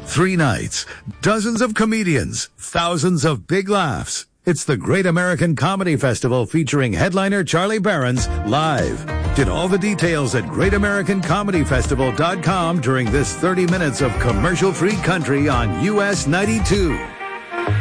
3 nights, dozens of comedians, thousands of big laughs. It's the Great American Comedy Festival featuring headliner Charlie Berens live. Get all the details at greatamericancomedyfestival.com during this 30 minutes of commercial-free country on US 92.